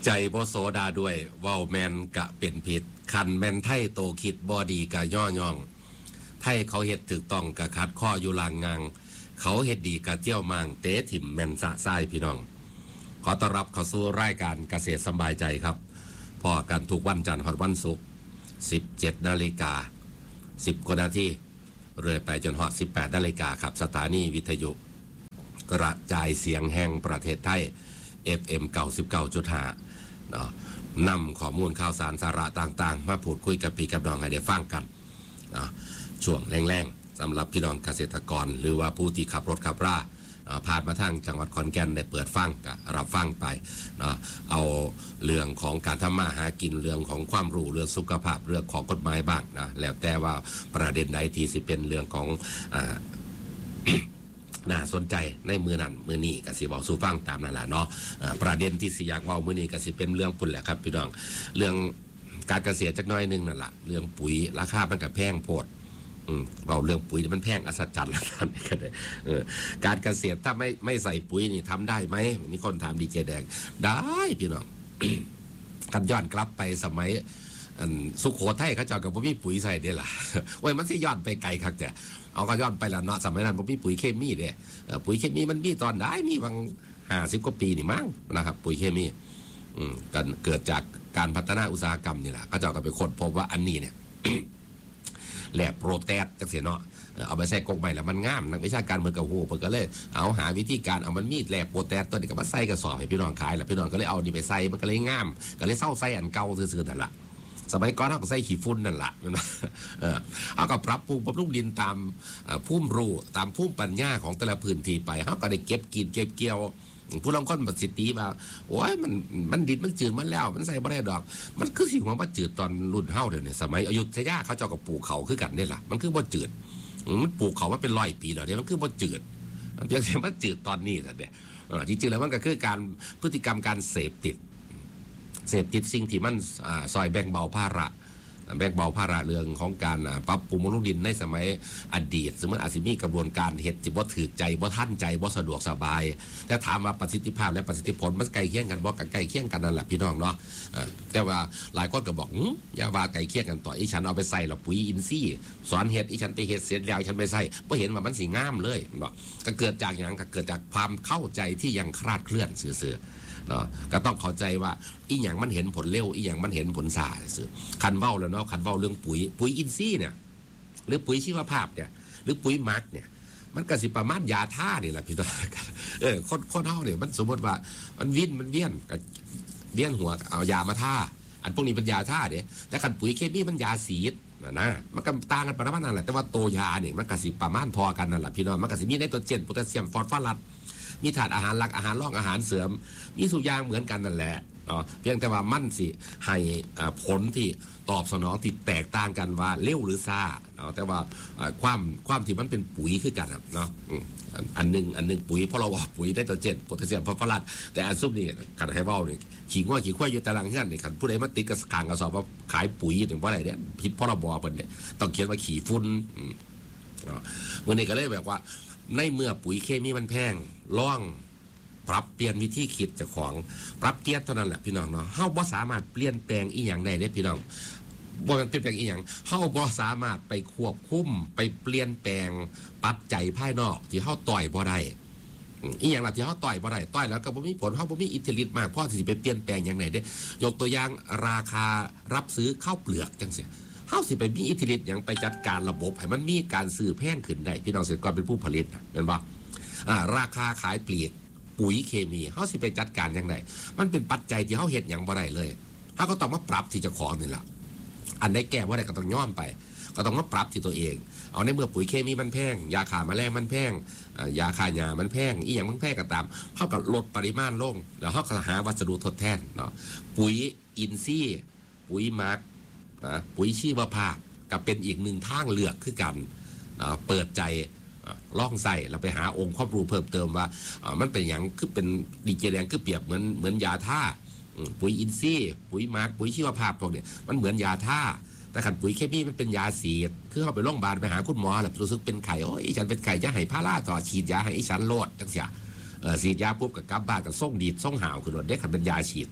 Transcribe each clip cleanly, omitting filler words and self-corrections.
ใจบ่โสดาด้วยเว้าแมนกะเป็นผิดคันแมนไทยโตคิดบ่ดีกะย่อย่องไทยเขาเฮ็ดถูกต้องกะคัดข้ออยู่ลางงางเขาเฮ็ดดีกะเจี้ยวมางเตะถิ่มแมนสะทรายพี่น้องขอต้อนรับเข้าสู่รายการเกษตรสบายใจครับพอกันทุกวันจันทร์ถึงวันศุกร์ 17 นาฬิกา 10 กว่านาทีเรื่อยไปจนฮอด 18 นาฬิกาครับสถานีวิทยุกระจายเสียงแห่งประเทศไทย FM 99.5 เนาะนำข้อมูลข่าวสารสาระต่างๆมาพูดคุยกับพี่กับน้องให้ได้ฟังกันเนาะช่วงแรงๆสำหรับพี่น้องเกษตรกรหรือว่าผู้ที่ขับรถขับราผ่านมาทางจังหวัดขอนแก่นได้เปิดฟังก็รับฟังไปเนาะเอาเรื่องของการทำมาหากินเรื่องของความรู้เรื่องสุขภาพเรื่องของกฎหมายบ้างนะแล้วแต่ว่าประเด็นใดที่สิเป็นเรื่องของน่าสนใจในมือนั้นมือนี้ก็สิบอกสู่ฟังตามนั่นแหละเนาะประเด็นที่สิอยากเว้ามือนี้ก็สิเป็นเรื่องปุ่นแหละครับพี่น้องเรื่องการเกษตรจักหน่อยนึงนั่นแหละเรื่องปุ๋ยราคามันก็แพงโพดเราเรื่องปุ๋ยมันแพงอัศจรรย์แล้วกันการเกษตรถ้าไม่ใส่ปุ๋ยนี่ทำได้ไหมมีคนถามดีเจแดงได้พี่น้อง กันย้อนกลับไปสมัยสุโขทัยเขาเจ้ากับบ่มีปุ๋ยใส่เด้ล่ะโอ้ยมันสิย้อนไปไกลคักแต่เอาก็ย้อนไปแล้วเนาะสมัยนั้นบ่มีปุ๋ยเคมีเด้ปุ๋ยเคมีมันมีตอนได้มีบาง50 กว่าปีนี่มั้งนะครับปุ๋ยเคมีกันเกิดจากการพัฒนาอุตสาหกรรมนี่แหละเขาเจ้าก็ไปค้นพบว่าอันนี้เนี่ย แลบโปรแตสจังซี่เนาะเอาไปใส่กกใหม่แล้วมันงามนักวิชาการเพิ่นก็ฮู้เพิ่นก็เลยเอาหาวิธีการเอามันมีแลบโปรแตสตัวนี้ก็มาใส่กระสอบให้พี่น้องขายแล้วพี่น้องก็เลยเอานี่ไปใส่มันก็เลยงามก็เลยเซาใส่อันเก่าซื่อๆนั่นล่ะสมัยก่อนเราก็ใส่ขี้ฝุ่นนั่นแหละเอาก็ปรับปรุงบำรุงดินตามภูมิรู้ตามภูมิปัญญาของแต่ละพื้นที่ไปเขาก็ได้เก็บกินเก็บเกี่ยวผู้ลางคนประสิทธิว่าโอ้ยมันดินมันจืดมันแล้วมันใส่บ่ได้ดอกมันคือสิ่งของมันจืดตอนรุ่นเฮาเดี๋ยวนี้สมัยอยุธยาเขาเจ้าก็ปลูกเขาคือกันนี่แหละมันคือบ่จืดมันปลูกเขามาเป็น100 ปีแล้วเนี่ยมันคือบ่จืดเพียงแต่มันจืดตอนนี้แต่เนี่ยจริงๆแล้วมันก็คือการพฤติกรรมการเสพติดสิ่งที่มันซอยแบ่งเบาภาระเรื่องของการปรับปรุงบำรุงดินในสมัยอดีตสมมติอาจจะมีกระบวนการเฮ็ดที่บ่ถือใจบ่ทันใจบ่สะดวกสบายแต่ถามว่าประสิทธิภาพและประสิทธิผลมันใกล้เคียงกันบ่ใกล้เคียงกันนั่นแหละพี่น้องเนาะแต่ว่าหลายคนก็บอกอย่าว่าใกล้เคียงกันต่ออีฉันเอาไปใส่ละปุ๋ยอินทรีย์สอนเฮ็ดอีฉันไปเฮ็ดเสร็จแล้วฉันไปใส่บ่เห็นว่ามันสิงามเลยเนาะก็เกิดจากหยังก็เกิดจากความเข้าใจที่ยังคลาดเคลื่อนซื่อเนาะก็ต้องเข้าใจว่าอีหยังมันเห็นผลเร็วอีหยังมันเห็นผลช้าซื่อคันเว้าแล้วเนาะคันเว้าเรื่องปุ๋ยอินทรีย์เนี่ยหรือปุ๋ยชีวภาพเนี่ยหรือปุ๋ยหมักเนี่ยมันก็สิประมาณยาท่านี่แหละพี่น้องคนเฮาเนี่ยมันสมมติว่ามันเวียนหัวเอายามาท่าอันพวกนี้เป็นยาท่าเด้แต่คันปุ๋ยเคมีมันยาสีดนะมันก็ต่างกันประมาณนั้นแหละแต่ว่าตัวยาเนี่ยมันก็สิประมาณพอกันนั่นแหละพี่น้องมันก็สิมีไนโตรเจนโพแทสเซียมฟอสฟอรัสมีถาดอาหารหลักอาหารรองอาหารเสริมมีสุยางเหมือนกันนั่นแหละเพียงแต่ว่ามันสิให้ผลที่ตอบสนองที่แตกต่างกันว่าเร็วหรือช้าแต่ว่าความที่มันเป็นปุ๋ยคือกันเนาะอันหนึ่งปุ๋ยเพราะเราว่าปุ๋ยได้ตัวเจ็ดโพแทสเซียมฟอสฟอรัสแต่อันซุปนี่กันให้เว้านี่ขี้ควายอยู่ตารางเฮือนนี่คันผู้ใดมาติดกับกระสอบว่าขายปุ๋ยถึงว่าอะไรเนี่ยผิดพรบเพิ่นเนี่ยต้องเขียนว่าขี้ฝุ่นวันนี้ก็เลยแบบว่าในเมื่อปุ๋ยเคมีมันแพงล่องปรับเปลี่ยนวิธีคิดเจ้าของปรับเปลี่ยนเท่านั้นแหละพี่น้องเนาะเฮาบ่สามารถเปลี่ยนแปลงอีหยังได้เด้พี่น้องบ่เปลี่ยนแปลงอีหยังเฮาบ่สามารถไปควบคุมไปเปลี่ยนแปลงปัจจัยภายนอกที่เฮาต่อยบ่ได้อีหยังล่ะที่เฮาต่อยบ่ได้ต่อยแล้วก็บ่มีผลเฮาบ่มีอิทธิฤทธิ์มากพอที่สิไปเปลี่ยนแปลงหยังไดเด้ยกตัวอย่างราคารับซื้อข้าวเปลือกจังซี่เฮาสิไปมีอิทธิฤทธิ์หยังไปจัดการระบบให้มันมีการซื้อแพงขึ้นได้พี่น้องเกษตรกรเป็นผู้ผลิตแม่นบ่ราคาขายปลีกปุ๋ยเคมีเฮาสิไปจัดการยังไงมันเป็นปัจจัยที่เฮาเฮ็ดหยังบ่ได้เลยเฮาก็ต้องมาปรับที่เจ้าของนี่ล่ะอันใดแก้บ่ได้ก็ต้องย้อนไปก็ต้องมาปรับที่ตัวเองเอาในเมื่อปุ๋ยเคมีมันแพงยาฆ่าแมลงมันแพงยาฆ่าหญ้ามันแพงอีหยังมันแพงก็ตามเฮาก็ลดปริมาณลงแล้วเฮาก็หาวัสดุทดแทนเนาะปุ๋ยอินทรีย์ปุ๋ยหมักปุ๋ยชีวภาพก็เป็นอีกหนึ่งทางเลือกคือกันเปิดใจล่องใส่เราไปหาองค์ความรู้เพิ่มเติมว่ามันเป็นอย่างคือเป็นดีเจแดงคือเปรียบเหมือนยาท่าปุ๋ยอินทรีย์ปุ๋ยหมักปุ๋ยชีวภาพพวกนี้มันเหมือนยาท่าแต่ขันปุ๋ยเคมีมันเป็นยาสีดคือเข้าไปโรงพยาบาลไปหาคุณหมอแล้วรู้สึกเป็นไข้โอ้ยฉันเป็นไข้จะให้พาราต่อฉีดยาให้ฉันโลดจังเสียฉีดยาปุ๊บกับกลับบ้านกับส่งดีดส่งห่าวคือโดนเด็กขันเป็นยาฉีด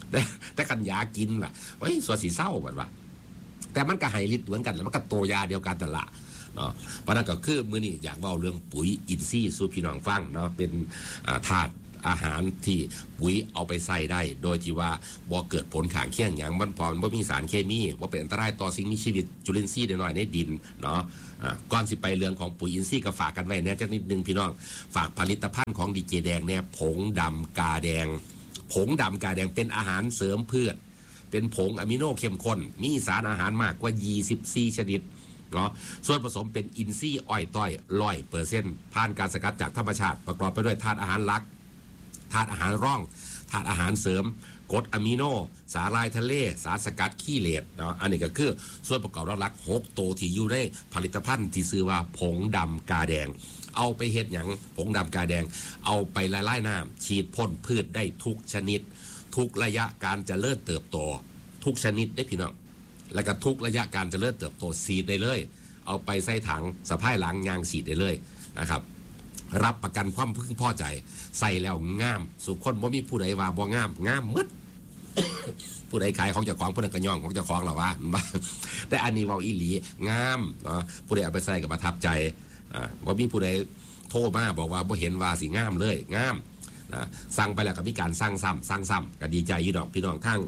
แต่กันยากินล่ะเฮ้ยส่วนสีเศร้าแบบว่าแต่มันก็ให้ฤทธิ์เหมือนกันแล้วมันก็ตัวยาเดียวกันแต่ละเนาะเพราะนั้นก็คือมื้อนี้อยากเล่าเรื่องปุ๋ยอินทรีย์สู่พี่น้องฟังเนาะเป็นธาตุอาหารที่ปุ๋ยเอาไปใส่ได้โดยที่ว่าบ่เกิดผลข้างเคียงอย่างมันพอบ่มีสารเคมีบ่เป็นอันตรายต่อสิ่งมีชีวิตจุลินทรีย์น้อยๆในดินเนาะก่อนสิไปเรื่องของปุ๋ยอินทรีย์ก็ฝากกันไว้เนี่ยจักนิดนึงพี่น้องฝากผลิตภัณฑ์ของดีเจแดงเนี่ยผงดำกาแดงผงดำกาแดงเป็นอาหารเสริมพืชเป็นผงอะมิโนเข้มข้นมีสารอาหารมากกว่า24ชนิดเนาะส่วนผสมเป็นอินทรีย์อ้อยต้อย100%ผ่านการสกัดจากธรรมชาติประกอบไปด้วยธาตุอาหารหลักธาตุอาหารร่องธาตุอาหารเสริมกรดอะมิโนสาหร่ายทะเลสารสกัดขี้เหล็กเนาะอันนี้ก็คือส่วนประกอบหลัก6ตัวที่อยู่ในผลิตภัณฑ์ที่ชื่อว่าผงดำกาแดงเอาไปเฮ็ดหยังผงดำกาแดงเอาไปละลายน้ำฉีดพ่นพืชได้ทุกชนิดทุกระยะการเจริญเติบโตทุกชนิดได้พี่น้องแล้วก็ทุกระยะการเจริญเติบโตฉีดได้เลยเอาไปใส่ถังสะพายหลังยางฉีดได้เลยนะครับรับประกันความพึงพอใจใส่แล้วงามสุคนบ่มีผู้ใดว่าบ่งามงามหมด ผู้ใดขายของเจ้าของผู้นั้นก็ย่องของเจ้าของหรอวะแต่อันนี้เว้าอีหลีงามเนาะผู้ใดเอาไปใส่ก็ประทับใจบ่มีผู้ใดโทรมาบอกว่าบ่เห็นว่าสิงามเลยงามนะสั่งไปแล้วก็มีการสั่งซ้ำก็ดีใจอยู่ดอกพี่น้องทั้ง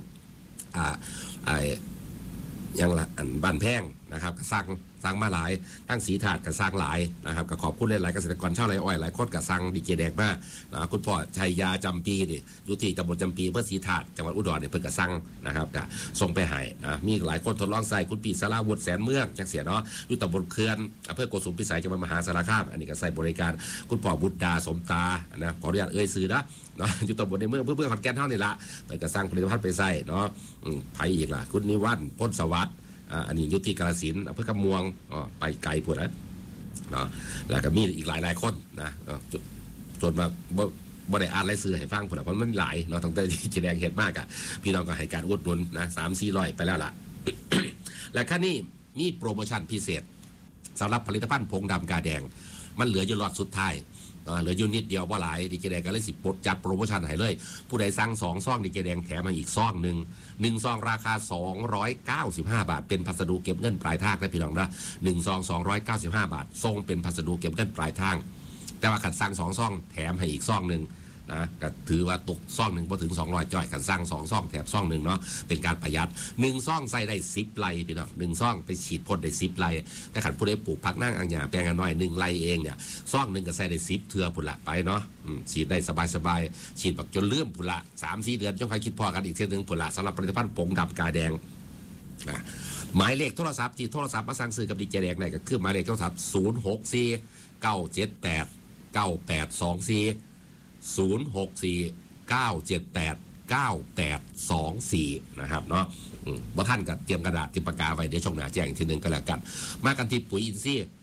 ยังละอันบ้านแพงนะครับก็สั่งมาหลายทั้งสีถาดก็สั่งหลายนะครับก็ขอบคุณหลายๆเกษตรกรชาวไร่อ้อยหลายคนก็สั่งดีเจแดงมาคุณพ่อชัยยาจำปีนี่อยู่ที่ตำบลจำปีเพื่อสีถาดจังหวัดอุดรเนี่ยเพิ่นก็สั่งนะครับก็ส่งไปให้มีหลายคนทดลองใส่คุณปีสาราวุฒิแสนเมืองจังเสียเนาะอยู่ตำบลเขื่อนอำเภอโกสุมพิสัยจังหวัดมหาสารคามอันนี้ก็ใส่บริการคุณพ่อบุตรดาสมตานะขออนุญาตเอ่ยชื่อนะอยู่ตำบลในเมืองเพื่อขอนแก่นเท่านี่ละเพิ่นก็สั่งผลิตภัณฑ์ไปใส่เนาะไผอีกล่ะคุณนิวัฒน์พ้นสวัสดิ์อันนี้ยุติกาฬสินธุ์อำเภอกำมวงไปไกลพวกนั้นเนาะแล้วก็มีอีกหลายคนนะจนมาบ่ได้อ่านรายชื่อให้ฟังพวกนั้นเพราะมันหลายเนาะตั้งแต่ที่แสดงเห็นมากอ่ะพี่น้องก็ให้การอุดหนุนนะ3-400ไปแล้วล่ะ และค่านี้มีโปรโมชั่นพิเศษสำหรับผลิตภัณฑ์ผงดำกาแดงมันเหลืออยู่ล็อตสุดท้ายเหลืออยู่นิดเดียวว่าหลายดีเจแดงก็เลยจัดโปรโมชั่นให้เลยผู้ใดสั่ง2 ซองดีเจแดงแถมมาอีกซองหนึ่ง1 ซองราคา295 บาทเป็นพัสดุเก็บเงินปลายทางนะพี่น้องนะ1 ซอง295 บาทส่งเป็นพัสดุเก็บเงินปลายทางแต่ว่าขัดสั่ง2 ซองแถมให้อีกซองหนึ่งนะก็ถือว่าตกซองหนึ่งพอถึง200จ่อยขัดสั่ง2 ซองแถมซองหนึ่งเนาะเป็นการประหยัด1 ซองใส่ได้10 ไร่พี่น้อง1 ซองไปฉีดพ่นได้10 ไร่แต่ขัดผู้ใดปลูกผักนั่งอังหยาแปลงกันน้อย1 ไร่เองเนี่ยซองหนึ่งก็ใส่ได้10 เทื่อพุ่นละไปเนาะฉีดได้สบายฉีดแบบจนเลื่อมพุ่นละ3-4 เดือนจนใครคิดพอกันอีกเทีนึงพุ่นละสำหรับผลิตภัณฑ์ผงดำกาแดงหมายเลขโทรศัพท์ที่โทรศัพท์มาสั่งซื้อกับดีเจแดงได้ก็คือหมายเลขโทรศัพท์064 978 9824 064-978-9824นะครับเนาะว่าท่านก็เตรียมกระดาษเตรียมปากกาไว้เดี๋ยวช่องหน้าแจ้งอีกทีนึงก็แล้วกันมากันที่ปุ๋ยอินทรีย์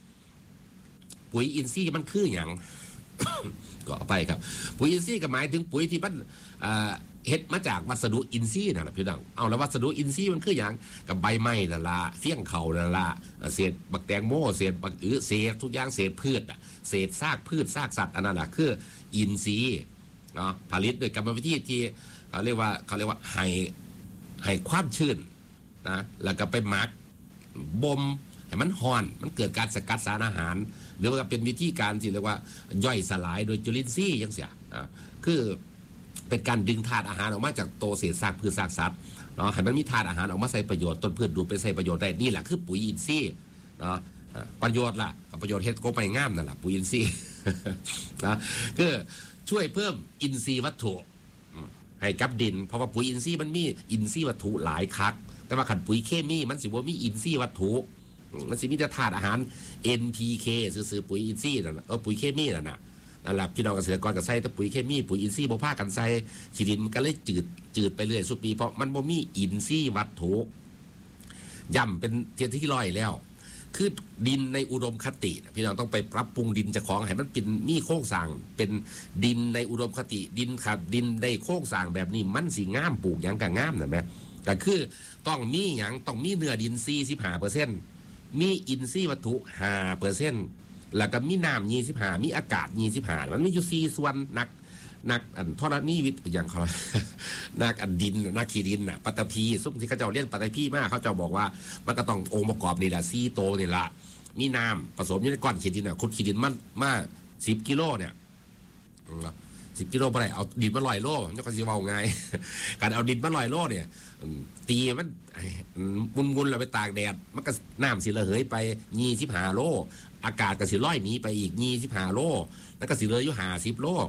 มันคืออย่าง ก็ไปครับปุ๋ยอินทรีย์ก็หมายถึงปุ๋ยที่มันเฮ็ดมาจากวัสดุอินทรีย์นั่นแหละพี่น้องเอาแล้ววัสดุอินทรีย์มันคืออย่างกับใบไม้นั่นละเฟี้ยงเข่านั่นละเศษบักแตงโมเศษบักเศษทุกอย่างเศษพืชเศษซากพืชซากสัตว์อันนั้นแหละคืออินทรีย์เนาะผลิตโดยกรรมวิธีที่เขาเรียกว่าให้ความชื้นนะแล้วก็ไปหมักบ่มให้มันฮ้อนมันเกิดการสกัดสารอาหารหรือว่าเป็นวิธีการที่เรียกว่าย่อยสลายโดยจุลินทรีย์อย่างเสียคือเป็นการดึงธาตุอาหารออกมาจากตัวเศษซากพืชซากสัตว์เนาะให้มันมีธาตุอาหารออกมาใส่ประโยชน์ต้นพืชดูไปใส่ประโยชน์ได้นี่แหละคือปุ๋ยอินทรีย์เนาะประโยชน์ล่ะประโยชน์เฮ็ดก็ไปงามนั่นแหละปุ๋ยอินทรีย์นะคือช่วยเพิ่มอินทรีย์วัตถุให้กับดินเพราะว่าปุ๋ยอินทรีย์มันมีอินทรีย์วัตถุหลายคักแต่ว่าขันปุ๋ยเคมีมันสิบ่มีอินทรีย์วัตถุมันสิมีแต่ธาตุอาหาร NPK ซื้อปุ๋ยอินทรีย์นั่นปุ๋ยเคมีนั่นแหละพี่น้องเกษตรกรก็ใส่แต่ปุ๋ยเคมีปุ๋ยอินทรีย์บ่พากันใส่ขี้ดินมันก็เลยจืดไปเรื่อยสุดปีเพราะมันบ่มีอินทรีย์วัตถุย่ำเป็นที่ร้อยแล้วคือดินในอุดมคติพี่น้องต้องไปปรับปรุงดินเจ้าของให้มันเป็นมีโครงสร้างเป็นดินในอุดมคติดินขับดินในโครงสร้างแบบนี้มันสิงามปลูกหยังก็งามนะแม่ก็คือต้องมีหยังต้องมีเนื้อดิน 45%มีอินทรีย์วัตถุ 5%แล้วก็มีน้ำ25มีอากาศ25มันมีอยู่4ส่วนนักธรณีวิทย์อย่างเขา นักดินนักขีดินน่ะปัตตภีซุ่มที่เขาเจ้าเรียนปัตตภีมากเขาเจ้าบอกว่ามันก็ต้ององค์ประกอบนี่แหละ4โตนี่ละมีน้ำผสมอยู่ในก้อนขีดินน่ะขุดขีดินมันมา10 กิโลเนี่ย10 กิโลไปไหนเอาดินมา100 โลนี่ก็สิเว้าง่าย การเอาดินมา100 โลเนี่ยตีมันมุนๆแล้วไปตากแดดมันก็น้ำสิระเหยไป25 โลอากาศก็สิลอยหนีไปอีก25 โลแล้วก็สิเหลืออยู่50 โล